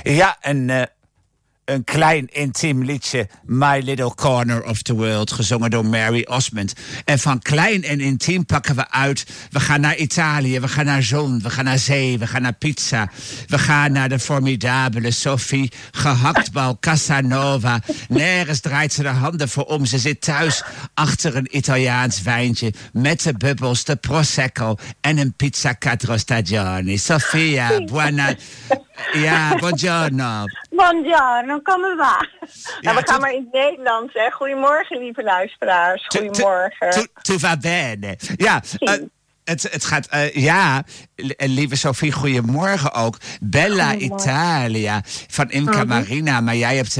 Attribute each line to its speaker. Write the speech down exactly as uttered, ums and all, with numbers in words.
Speaker 1: Ja, en uh, een klein intiem liedje, My Little Corner of the World, gezongen door Mary Osmond. En van klein en intiem pakken we uit. We gaan naar Italië, we gaan naar zon, we gaan naar zee, we gaan naar pizza. We gaan naar de formidabele Sophie, gehaktbal Casanova. Nergens draait ze de handen voor om. Ze zit thuis achter een Italiaans wijntje met de bubbels, de prosecco en een pizza quattro stagioni. Sofia, buona... Ja, buongiorno.
Speaker 2: Buongiorno, come va?
Speaker 1: Ja,
Speaker 2: nou, we gaan
Speaker 1: tu-
Speaker 2: maar in het Nederlands, hè. Goedemorgen, lieve luisteraars.
Speaker 1: Tu- tu-
Speaker 2: Goedemorgen.
Speaker 1: Tu, tu va bene. Ja, uh, het, het gaat... Uh, ja, lieve Sophie, goedemorgen ook. Bella
Speaker 2: Goedemorgen.
Speaker 1: Italia van Imca
Speaker 2: Mhm.
Speaker 1: Marina. Maar jij hebt